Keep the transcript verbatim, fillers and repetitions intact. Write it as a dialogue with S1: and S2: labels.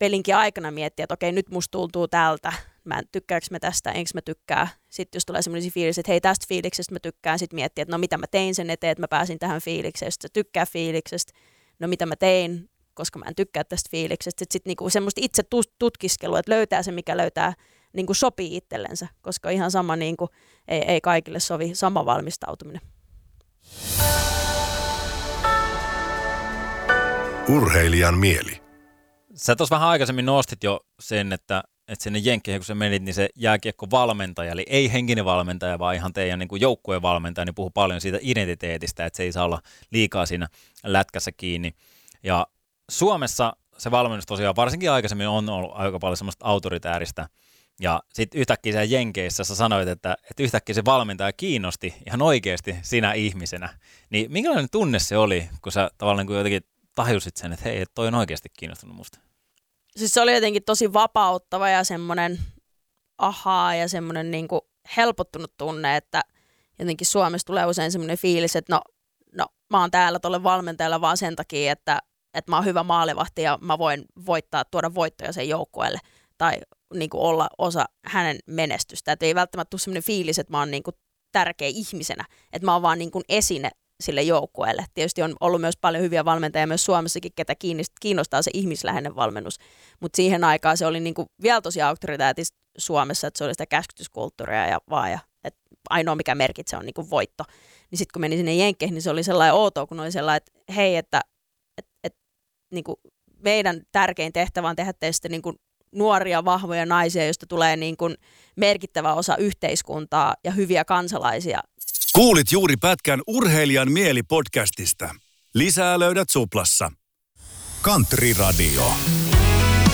S1: pelinkin aikana miettiä, että okei, nyt musta tuntuu tältä. Mä en tykkääkö mä tästä, enkö mä tykkää. Sitten jos tulee semmoisia fiilisiä, että hei, tästä fiiliksestä mä tykkään, sitten miettiä, että no mitä mä tein sen eteen, että mä pääsin tähän fiilikseen, sitten tykkää fiiliksestä, no mitä mä tein, koska mä en tykkää tästä fiiliksestä. Sitten sit niinku semmoista itse tutkiskelua, että löytää se, mikä löytää, niinku sopii itsellensä, koska ihan sama, niinku, ei, ei kaikille sovi sama valmistautuminen.
S2: Urheilijan mieli.
S3: Sä tuossa vähän aikaisemmin nostit jo sen, että, että sinne Jenkkeihin, kun sä menit, niin se jääkiekkovalmentaja, eli ei henkinen valmentaja, vaan ihan teidän niin kuin joukkueen valmentaja, niin puhuu paljon siitä identiteetistä, että se ei saa olla liikaa siinä lätkässä kiinni. Ja Suomessa se valmennus tosiaan varsinkin aikaisemmin on ollut aika paljon semmoista autoritääristä. Ja sitten yhtäkkiä siellä Jenkeissä sä sanoit, että, että yhtäkkiä se valmentaja kiinnosti ihan oikeasti sinä ihmisenä. Niin minkälainen tunne se oli, kun sä tavallaan kun jotenkin tajusit sen, että hei, että toi on oikeasti kiinnostunut musta?
S1: Siis se oli jotenkin tosi vapauttava ja semmoinen ahaa ja semmoinen niin kuin helpottunut tunne, että jotenkin Suomessa tulee usein semmoinen fiilis, että no, no mä oon täällä tuolle valmentajalla vaan sen takia, että, että mä oon hyvä maalivahti ja mä voin voittaa, tuoda voittoja sen joukkueelle tai niin kuin olla osa hänen menestystä. Että ei välttämättä tule semmoinen fiilis, että mä oon niin kuin tärkeä ihmisenä, että mä oon vaan niin kuin esine sille joukkueelle. Tietysti on ollut myös paljon hyviä valmentajia myös Suomessakin, ketä kiinnostaa se ihmisläheinen valmennus, mutta siihen aikaan se oli niinku vielä tosi auktoriteettista Suomessa, että se oli sitä käskytyskulttuuria ja vaan, ja et ainoa mikä merkitsee on niinku voitto. Niin sitten kun meni sinne Jenkkeihin, niin se oli sellainen outoa, kun oli sellainen, että hei, että et, et, niinku meidän tärkein tehtävä on tehdä teistä niinku nuoria, vahvoja naisia, joista tulee niinku merkittävä osa yhteiskuntaa ja hyviä kansalaisia.
S2: Kuulit juuri pätkän Urheilijan mieli podcastista. Lisää löydät Suplassa. Country Radio.